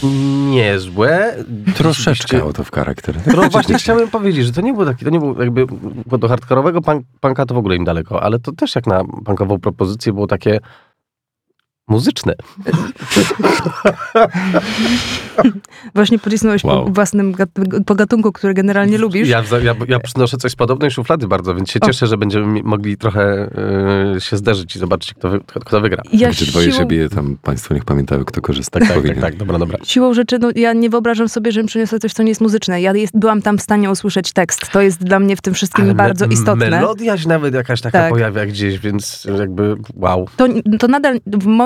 niezłe. Troszeczkę out of character. No właśnie chciałem powiedzieć, że to nie był jakby, bo do hardkorowego punka to w ogóle im daleko, ale to też jak na punkową propozycję było takie muzyczne. Właśnie pocisnąłeś po własnym po gatunku, który generalnie lubisz. Ja przynoszę coś z podobnej szuflady bardzo, więc się cieszę, że będziemy mogli trochę się zderzyć i zobaczyć, kto wygra. Gdzie dwoje się bije, tam państwo niech pamiętają, kto korzysta. Tak, dobra. Siłą rzeczy, ja nie wyobrażam sobie, żebym przyniosła coś, co nie jest muzyczne. Byłam tam w stanie usłyszeć tekst. To jest dla mnie w tym wszystkim bardzo istotne. Melodia się nawet jakaś taka pojawia gdzieś, więc jakby wow. To nadal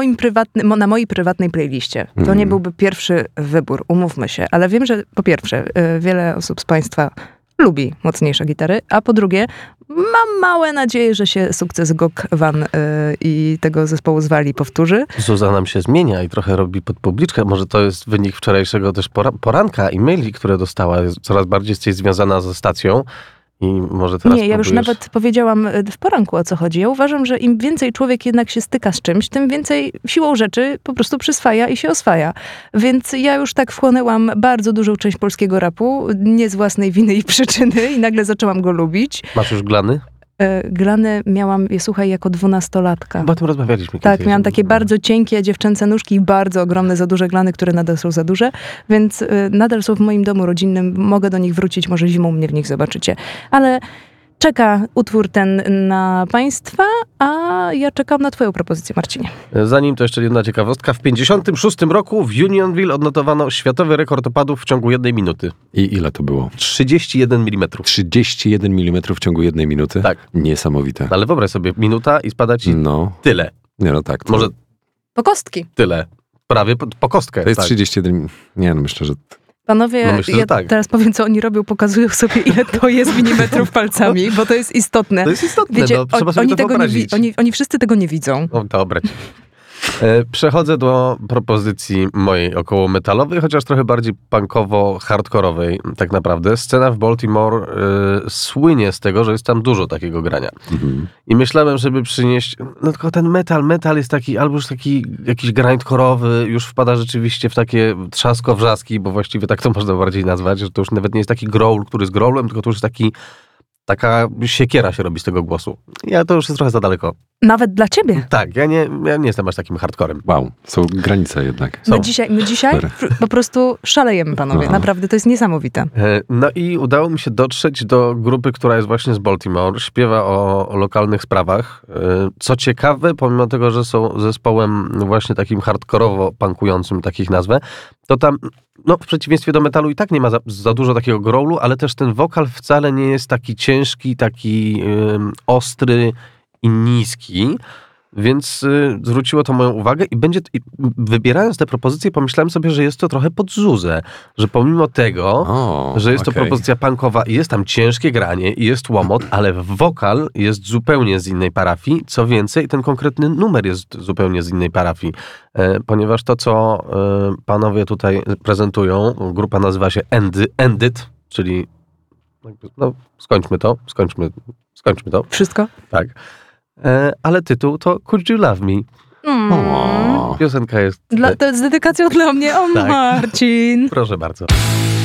na mojej prywatnej playliście. To nie byłby pierwszy wybór, umówmy się. Ale wiem, że po pierwsze, wiele osób z państwa lubi mocniejsze gitary, a po drugie, mam małe nadzieję, że się sukces Gok Van i tego zespołu z Walii powtórzy. Zuza nam się zmienia i trochę robi pod publiczkę. Może to jest wynik wczorajszego też poranka i maili, które dostała. Coraz bardziej jesteś związana ze stacją. I może teraz ja już nawet powiedziałam w poranku, o co chodzi. Ja uważam, że im więcej człowiek jednak się styka z czymś, tym więcej siłą rzeczy po prostu przyswaja i się oswaja. Więc ja już tak wchłonęłam bardzo dużą część polskiego rapu, nie z własnej winy i przyczyny i nagle zaczęłam go lubić. Masz już glany? Glany miałam, słuchaj, jako 12-latka. Bo o tym rozmawialiśmy. Tak, miałam takie bardzo cienkie dziewczęce nóżki i bardzo ogromne, za duże glany, które nadal są za duże, więc nadal są w moim domu rodzinnym. Mogę do nich wrócić, może zimą mnie w nich zobaczycie. Ale czeka utwór ten na państwa, a ja czekam na twoją propozycję, Marcinie. Zanim to jeszcze jedna ciekawostka. W 1956 roku w Unionville odnotowano światowy rekord opadów w ciągu 1 minuty. I ile to było? 31 mm. 31 mm w ciągu 1 minuty? Tak. Niesamowite. Ale wyobraź sobie, minuta i spada ci tyle. Nie, no tak. Może po kostki. Tyle. Prawie po kostkę. To jest 31... Nie, no myślę, że... Panowie, myślę, teraz powiem, co oni robią, pokazują sobie, ile to jest milimetrów palcami, bo to jest istotne. To jest istotne, wiecie, trzeba sobie to wyobrazić. Oni wszyscy tego nie widzą. Dobra. Przechodzę do propozycji mojej około metalowej, chociaż trochę bardziej punkowo-hardkorowej tak naprawdę. Scena w Baltimore słynie z tego, że jest tam dużo takiego grania. I myślałem, żeby przynieść, tylko ten metal jest taki, albo już taki jakiś grindkorowy, już wpada rzeczywiście w takie trzasko-wrzaski, bo właściwie tak to można bardziej nazwać, że to już nawet nie jest taki growl, który jest growlem, tylko to już jest taka siekiera się robi z tego głosu. To już jest trochę za daleko. Nawet dla ciebie? Tak, ja nie jestem aż takim hardcorem. Wow, są granice jednak. My dzisiaj po prostu szalejemy, panowie. Naprawdę, to jest niesamowite. No i udało mi się dotrzeć do grupy, która jest właśnie z Baltimore. Śpiewa o lokalnych sprawach. Co ciekawe, pomimo tego, że są zespołem właśnie takim hardkorowo-punkującym, takich nazwę, to tam, w przeciwieństwie do metalu i tak nie ma za dużo takiego growlu, ale też ten wokal wcale nie jest taki ciężki, taki ostry i niski, więc zwróciło to moją uwagę i wybierając te propozycje pomyślałem sobie, że jest to trochę pod Zuzę, że pomimo tego, że jest to propozycja punkowa i jest tam ciężkie granie i jest łomot, ale wokal jest zupełnie z innej parafii, co więcej ten konkretny numer jest zupełnie z innej parafii, ponieważ to, co panowie tutaj prezentują, grupa nazywa się Ended, czyli skończmy to. Wszystko? Tak. Ale tytuł to Could You Love Me? Piosenka jest... To jest dedykacją dla mnie. Tak. Marcin. Proszę bardzo.